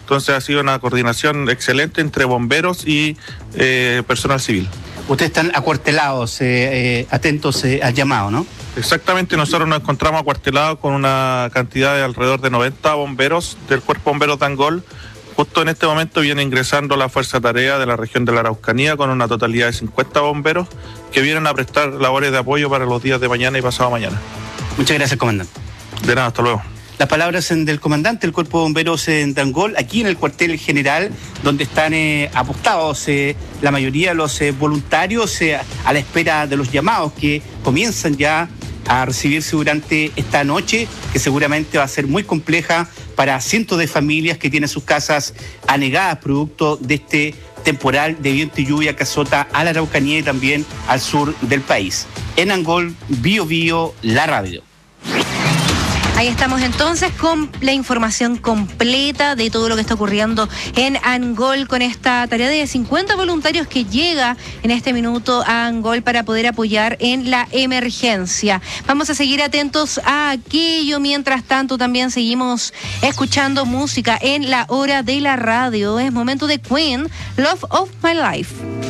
Entonces ha sido una coordinación excelente entre bomberos y personal civil. Ustedes están acuartelados, atentos al llamado, ¿no? Exactamente, nosotros nos encontramos acuartelados con una cantidad de alrededor de 90 bomberos del Cuerpo Bomberos de Angol. Justo en este momento viene ingresando la Fuerza Tarea de la región de la Araucanía con una totalidad de 50 bomberos que vienen a prestar labores de apoyo para los días de mañana y pasado mañana. Muchas gracias, comandante. De nada, hasta luego. Las palabras del comandante del Cuerpo de Bomberos de Angol, aquí en el cuartel general, donde están apostados la mayoría de los voluntarios a la espera de los llamados que comienzan ya a recibirse durante esta noche, que seguramente va a ser muy compleja para cientos de familias que tienen sus casas anegadas producto de este temporal de viento y lluvia que azota a la Araucanía y también al sur del país. En Angol, Bio Bio, la radio. Ahí estamos entonces con la información completa de todo lo que está ocurriendo en Angol con esta tarea de 50 voluntarios que llega en este minuto a Angol para poder apoyar en la emergencia. Vamos a seguir atentos a aquello. Mientras tanto, también seguimos escuchando música en la hora de la radio. Es momento de Queen, Love of My Life.